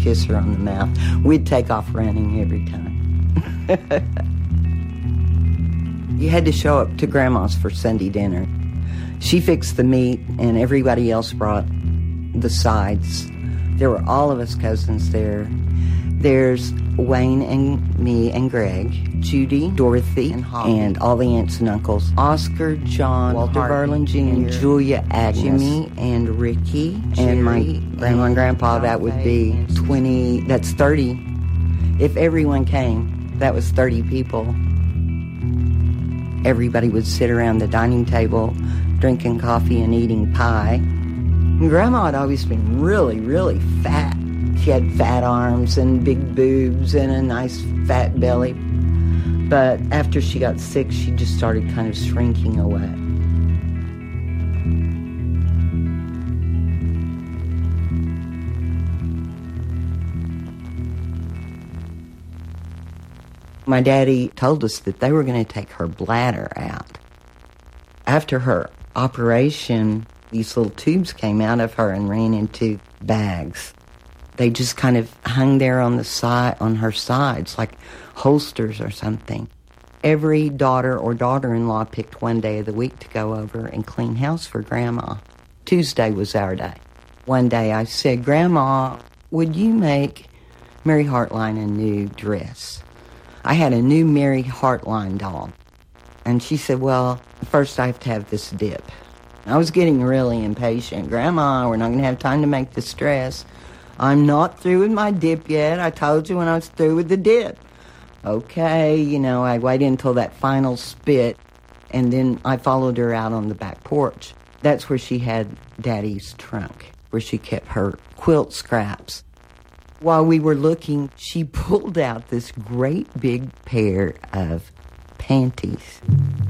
kiss her on the mouth. We'd take off running every time. You had to show up to Grandma's for Sunday dinner. She fixed the meat, and everybody else brought the sides. There were all of us cousins there. There's Wayne and me and Greg, Judy, Dorothy, and Holly, and all the aunts and uncles. Oscar, John, Walter Verlin Jr., Julia, Agnes, Jimmy, and Ricky, Jerry, and my grandma and grandpa. That would be 20, that's 30. If everyone came, that was 30 people. Everybody would sit around the dining table, drinking coffee and eating pie. And Grandma had always been really, really fat. She had fat arms and big boobs and a nice fat belly. But after she got sick, she just started kind of shrinking away. My daddy told us that they were going to take her bladder out. After her operation, these little tubes came out of her and ran into bags. They just kind of hung there on the side, on her sides, like holsters or something. Every daughter or daughter-in-law picked one day of the week to go over and clean house for Grandma. Tuesday was our day. One day I said, Grandma, would you make Mary Hartline a new dress? I had a new Mary Hartline doll. And she said, well, first I have to have this dip. I was getting really impatient. Grandma, we're not going to have time to make this dress. I'm not through with my dip yet. I told you when I was through with the dip. Okay, I waited until that final spit, and then I followed her out on the back porch. That's where she had Daddy's trunk, where she kept her quilt scraps. While we were looking, she pulled out this great big pair of panties.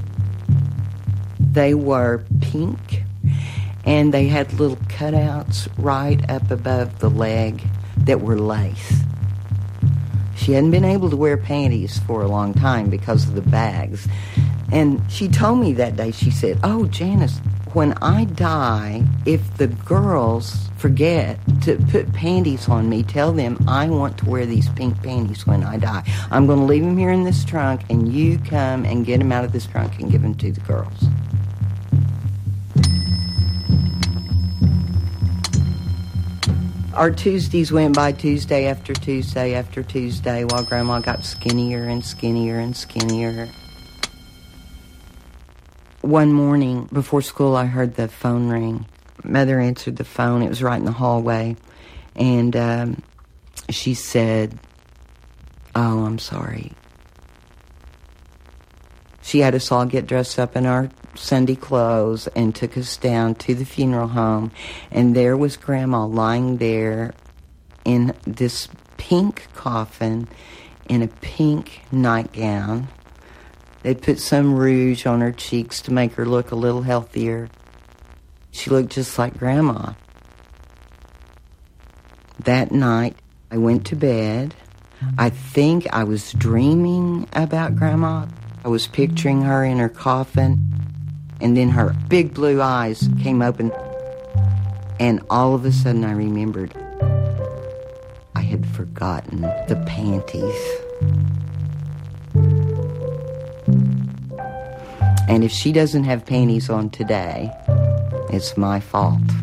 They were pink, and they had little cutouts right up above the leg that were lace. She hadn't been able to wear panties for a long time because of the bags. And she told me that day, she said, oh, Janice, when I die, if the girls forget to put panties on me, tell them I want to wear these pink panties when I die. I'm going to leave them here in this trunk, and you come and get them out of this trunk and give them to the girls. Our Tuesdays went by Tuesday after Tuesday after Tuesday while Grandma got skinnier and skinnier and skinnier. One morning before school, I heard the phone ring. Mother answered the phone. It was right in the hallway. And she said, oh, I'm sorry. She had us all get dressed up in our Sunday clothes and took us down to the funeral home. And there was Grandma lying there in this pink coffin in a pink nightgown. They put some rouge on her cheeks to make her look a little healthier. She looked just like Grandma. That night, I went to bed. I think I was dreaming about Grandma. I was picturing her in her coffin, and then her big blue eyes came open, and all of a sudden I remembered I had forgotten the panties. And if she doesn't have panties on today, it's my fault.